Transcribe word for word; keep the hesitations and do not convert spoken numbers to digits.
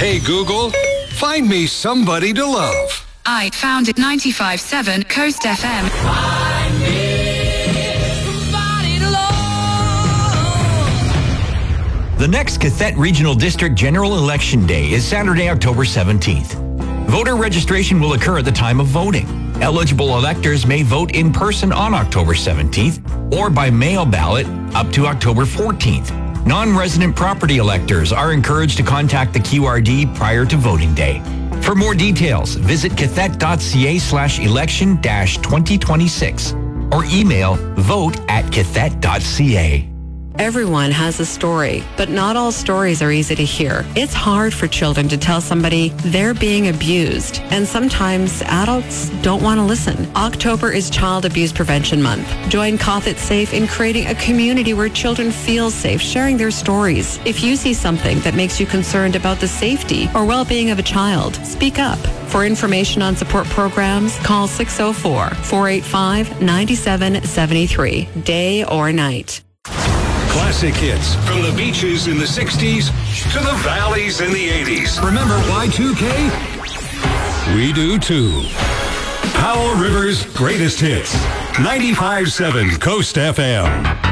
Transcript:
Hey, Google, find me somebody to love. I found it ninety-five point seven Coast F M. Find me somebody to love. The next Cathett Regional District General Election Day is Saturday, October seventeenth. Voter registration will occur at the time of voting. Eligible electors may vote in person on October seventeenth or by mail ballot up to October fourteenth. Non-resident property electors are encouraged to contact the Q R D prior to voting day. For more details, visit cathett.ca slash election dash 2026 or email vote at cathett.ca. Everyone has a story, but not all stories are easy to hear. It's hard for children to tell somebody they're being abused, and sometimes adults don't want to listen. October is Child Abuse Prevention Month. Join Caught Safe in creating a community where children feel safe sharing their stories. If you see something that makes you concerned about the safety or well-being of a child, speak up. For information on support programs, call six oh four, four eight five, nine seven seven three, day or night. Classic hits from the beaches in the sixties to the valleys in the eighties. Remember Y two K? We do too. Powell River's greatest hits. ninety-five point seven Coast F M.